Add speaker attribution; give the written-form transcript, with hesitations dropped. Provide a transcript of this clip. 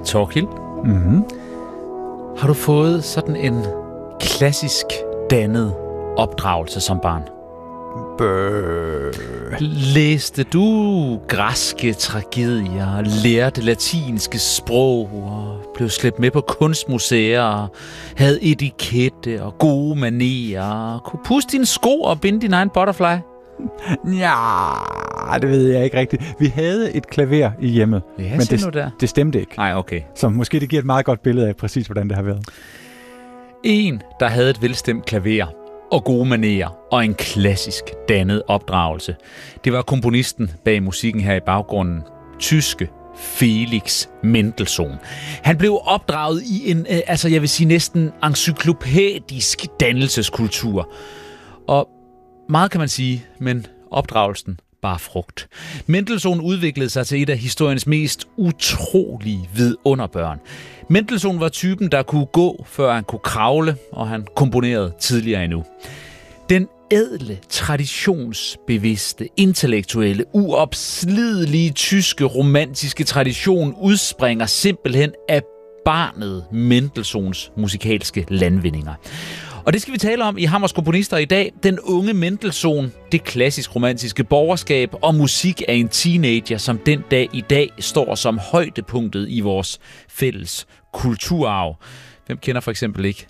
Speaker 1: Thorkild, har du fået sådan en klassisk dannet opdragelse som barn? Læste du græske tragedier, lærte latinske sprog og blev slæbt med på kunstmuseer, havde etikette og gode manerer, kunne puste dine sko og binde din egen butterfly?
Speaker 2: Ja, det ved jeg ikke rigtigt. Vi havde et klaver i hjemmet,
Speaker 1: Ja,
Speaker 2: men det stemte ikke.
Speaker 1: Nej, okay.
Speaker 2: Så måske det giver et meget godt billede af præcis, hvordan det har været.
Speaker 1: En, der havde et velstemt klaver og gode manerer og en klassisk dannet opdragelse. Det var komponisten bag musikken her i baggrunden, tyske Felix Mendelssohn. Han blev opdraget i en, jeg vil sige næsten encyklopædisk dannelseskultur. Og meget kan man sige, men opdragelsen bar frugt. Mendelssohn udviklede sig til et af historiens mest utrolige vidunderbørn. Mendelssohn var typen, der kunne gå, før han kunne kravle, og han komponerede tidligere endnu. Den ædle, traditionsbevidste, intellektuelle, uopslidelige tyske romantiske tradition udspringer simpelthen af barnet Mendelssohns musikalske landvindinger. Og det skal vi tale om i Hammers Komponister i dag. Den unge Mendelssohn, det klassisk romantiske borgerskab og musik af en teenager, som den dag i dag står som højdepunktet i vores fælles kulturarv. Hvem kender for eksempel ikke